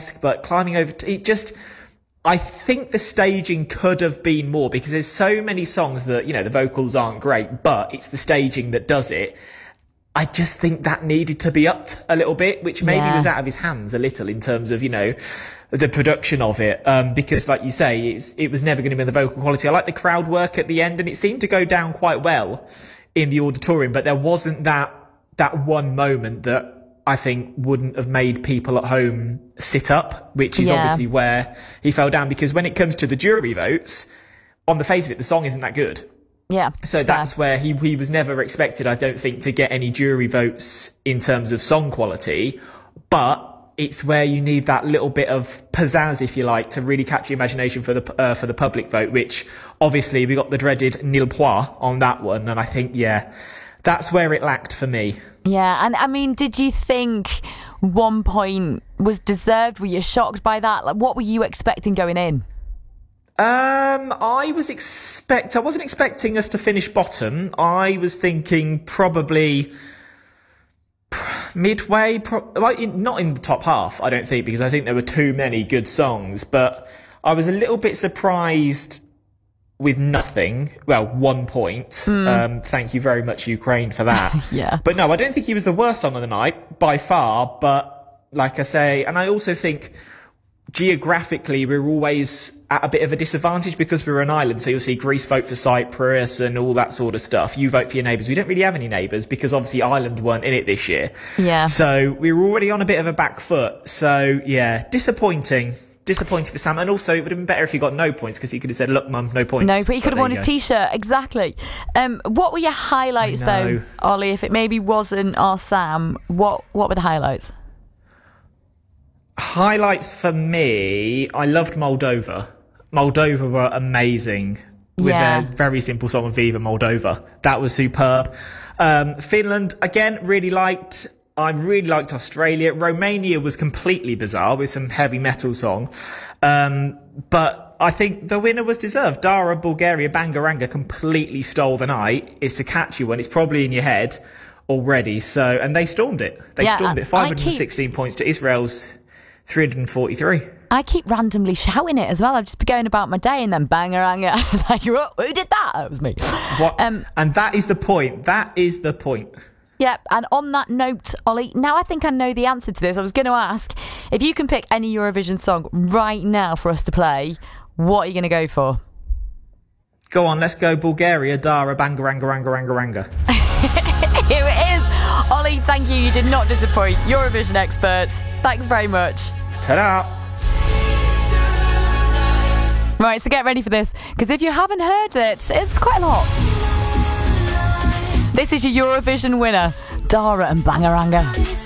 esque, but climbing over, it just, I think the staging could have been more, because there's so many songs that, the vocals aren't great, but it's the staging that does it. I just think that needed to be upped a little bit, which maybe was out of his hands a little in terms of, the production of it. Because like you say, it was never going to be the vocal quality. I like the crowd work at the end, and it seemed to go down quite well in the auditorium, but there wasn't that one moment that I think wouldn't have made people at home sit up, which is obviously where he fell down, because when it comes to the jury votes, on the face of it, the song isn't that good. Yeah. So that's where he was never expected, I don't think, to get any jury votes in terms of song quality, but it's where you need that little bit of pizzazz, if you like, to really catch the imagination for the public vote, which obviously we got the dreaded nil point on that one. And I think, that's where it lacked for me. Yeah. And I mean, did you think 1 point was deserved? Were you shocked by that? Like, what were you expecting going in? I wasn't expecting us to finish bottom. I was thinking probably midway, not in the top half, I don't think, because I think there were too many good songs, but I was a little bit surprised with nothing. Well, 1 point. Thank you very much, Ukraine, for that. Yeah. But no, I don't think he was the worst song of the night by far, but like I say, and I also think geographically we're always at a bit of a disadvantage because we're an island. So you'll see Greece vote for Cyprus and all that sort of stuff. You vote for your neighbours. We don't really have any neighbours because obviously Ireland weren't in it this year. Yeah. So we were already on a bit of a back foot. So yeah, disappointing for Sam. And also it would have been better if he got no points, because he could have said, look, mum, no points. No, but he could have worn his T-shirt. Exactly. What were your highlights though, Ollie? If it maybe wasn't our Sam, what were the highlights? Highlights for me, I loved Moldova. Moldova were amazing with their very simple song of Viva Moldova. That was superb. Finland, again, really liked. I really liked Australia. Romania was completely bizarre with some heavy metal song. But I think the winner was deserved. Dara, Bulgaria, Bangaranga completely stole the night. It's a catchy one. It's probably in your head already. So, and they stormed it. They stormed it. 516 points to Israel's 343. I keep randomly shouting it as well. I've just been going about my day and then Bangaranga. Like, who did that? That was me. What? And that is the point. That is the point. Yep. And on that note, Ollie, now I think I know the answer to this. I was going to ask, if you can pick any Eurovision song right now for us to play, what are you going to go for? Go on, let's go Bulgaria, Dara, Bangaranga. Here it is. Ollie, thank you. You did not disappoint. Eurovision expert. Thanks very much. Ta-da. Right, so get ready for this, because if you haven't heard it, it's quite a lot. This is your Eurovision winner, Dara and Bangaranga.